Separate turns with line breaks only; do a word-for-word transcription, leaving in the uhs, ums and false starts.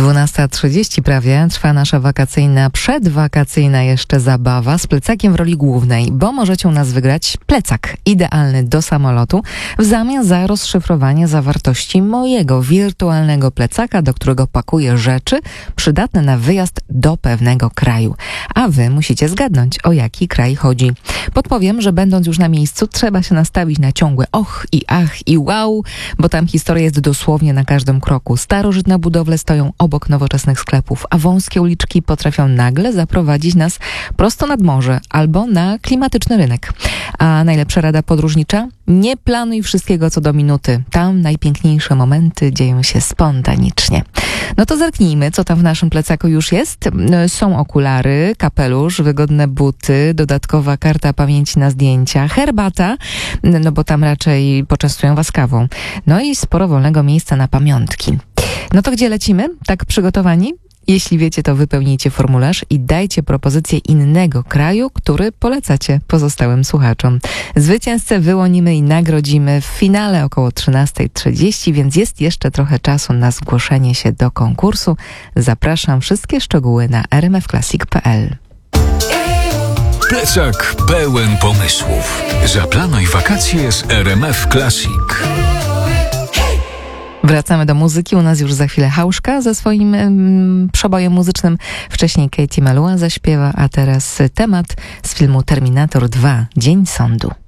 dwunasta trzydzieści prawie trwa nasza wakacyjna, przedwakacyjna jeszcze zabawa z plecakiem w roli głównej, bo możecie u nas wygrać plecak idealny do samolotu w zamian za rozszyfrowanie zawartości mojego wirtualnego plecaka, do którego pakuję rzeczy przydatne na wyjazd do pewnego kraju. A wy musicie zgadnąć, o jaki kraj chodzi. Podpowiem, że będąc już na miejscu trzeba się nastawić na ciągłe och i ach i wow, bo tam historia jest dosłownie na każdym kroku. Starożytne budowle stoją obok nowoczesnych sklepów, a wąskie uliczki potrafią nagle zaprowadzić nas prosto nad morze albo na klimatyczny rynek. A najlepsza rada podróżnicza? Nie planuj wszystkiego co do minuty. Tam najpiękniejsze momenty dzieją się spontanicznie. No to zerknijmy, co tam w naszym plecaku już jest. Są okulary, kapelusz, wygodne buty, dodatkowa karta pamięci na zdjęcia, herbata, no bo tam raczej poczęstują was kawą. No i sporo wolnego miejsca na pamiątki. No to gdzie lecimy? Tak przygotowani? Jeśli wiecie, to wypełnijcie formularz i dajcie propozycję innego kraju, który polecacie pozostałym słuchaczom. Zwycięzcę wyłonimy i nagrodzimy w finale około trzynasta trzydzieści, więc jest jeszcze trochę czasu na zgłoszenie się do konkursu. Zapraszam, wszystkie szczegóły na r m f classic kropka p l.
Plecak pełen pomysłów. Zaplanuj wakacje z R M F Classic.
Wracamy do muzyki. U nas już za chwilę Hauszka ze swoim um, przebojem muzycznym. Wcześniej Katie Melua zaśpiewa, a teraz temat z filmu Terminator dwa. Dzień sądu.